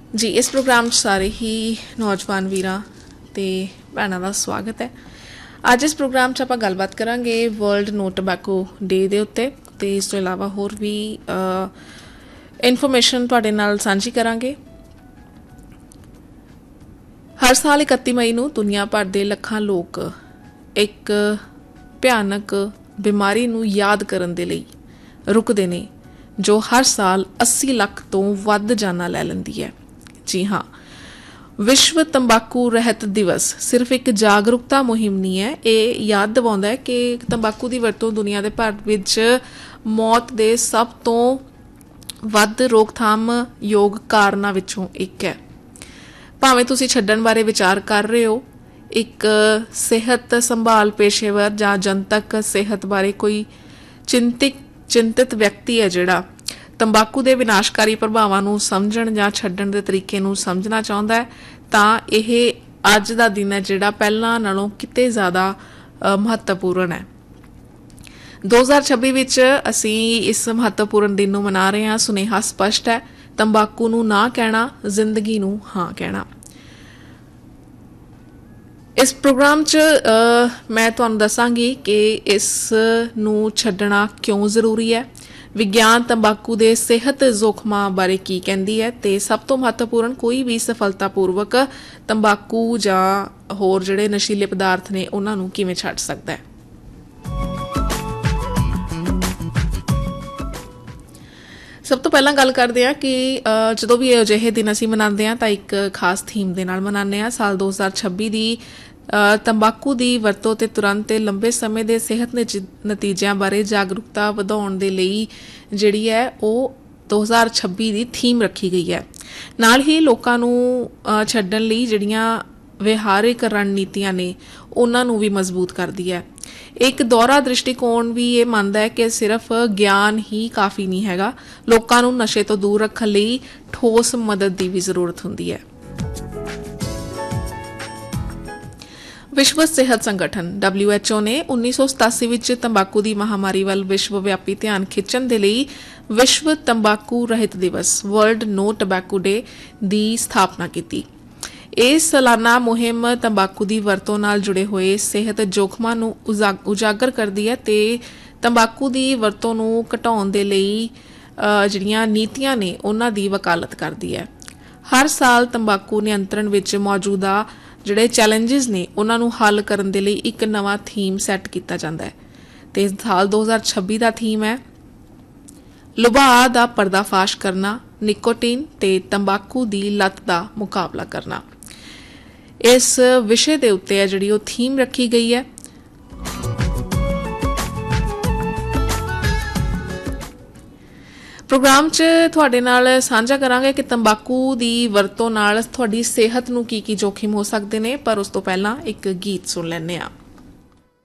जी इस प्रोग्राम सारे ही नौजवान वीरां ते भैणां दा स्वागत है। अज इस प्रोग्राम च आपां गलबात करांगे world no tobacco day they उत्ते ते इस तों इलावा होर भी इन्फॉर्मेशन तुहाडे नाल सांझी करांगे। हर साल 31 मई नूं दुनिया भर दे लखां लोग एक भयानक बीमारी नूं याद करन दे लई रुकदे ने जो हर साल 80 ਲੱਖ ਤੋਂ ਵੱਧ ਜਾਨਾਂ ਲੈ ਲੈਂਦੀ है। जी हाँ, विश्व तंबाकू रहत दिवस सिर्फ एक जागरूकता मुहिम नहीं है, ये याद दिवाउंदा है कि तंबाकू की वरतों दुनिया के भारत विच मौत के सब तो वध रोकथाम योग कारणां विचों एक है। भावें तुसीं छड्डण बारे विचार कर रहे हो, एक सेहत संभाल पेशेवर जां जनतक सेहत बारे कोई चिंतित व्यक्ति है जिहड़ा तंबाकू के विनाशकारी प्रभावां नूं समझण जां छड्डण दे तरीके नूं समझना चाहुंदा है तां इह अज दा दिन है जिहड़ा पहिलां नालों किते ज़्यादा महत्वपूर्ण है। 2026 विच असीं इस महत्वपूर्ण दिन नूं मना रहे हां। सुनेहा स्पष्ट है, तंबाकू नूं ना कहना, जिंदगी नूं हाँ कहना। इस प्रोग्राम च मैं तुहानूं दसांगी कि इस नूं छड्डना क्यों जरूरी है, विज्ञान तंबाकू के सेहत जोखमां बारे की कहती है ते सब तो महत्वपूर्ण कोई भी सफलतापूर्वक तंबाकू जां होर जिहड़े नशीले पदार्थ ने उन्हां नूं किवें छड्ड सकदा है। सब तो पहला गल करते हैं कि जो भी अजिहे दिन असीं मनाते हैं तो एक खास थीम के नाल मनाने हैं। साल 2026 की तंबाकू की वरतों ते तुरंत ते लंबे समय के सेहत नतीजों बारे जागरूकता वधाउण दे लई जिहड़ी है वो 2026 की थीम रखी गई है। नाल ही लोकां नूं छड्डण लई जिहड़ियां विहारिक रणनीतियां ने उन्हां नूं भी मजबूत करदी है। एक दोहरा दृष्टिकोण भी ये मानता है कि सिर्फ ज्ञान ही काफ़ी नहीं हैगा, लोकां नूं नशे तो दूर रखण लई ठोस मदद की भी जरूरत हुंदी है। विश्व सेहत संगठन WHO ने 1987 विच तंबाकू की महामारी वाल विश्वव्यापी ध्यान खिंचण दे लई विश्व तंबाकू रहित दिवस वर्ल्ड नो टबैको डे की स्थापना की। इस सालाना मुहिम तंबाकू की वरतों नाल जुड़े हुए सेहत जोखमां नूं उजागर करदी है ते तंबाकू की वरतों नूं घटाउण दे लई जिहड़ियां नीतियां ने उन्हां दी वकालत करदी है। हर साल तंबाकू नियंत्रण विच मौजूदा जिहड़े चैलेंजिस ने उन्हां नूं हल करन दे लई एक नवां थीम सैट किया जाता है ते साल 2026 का थीम है लुभाअ दा पर्दाफाश करना, निकोटीन ते तंबाकू की लत का मुकाबला करना। इस विषय के उत्ते है जिहड़ी थीम रखी गई है। प्रोग्राम च तुहाडे नाल साझा करांगे कि तंबाकू की वरतों नाल तुहाडी सेहत नूं की जोखिम हो सकते हैं, पर उस तो पहला एक गीत सुन लैंदे आ।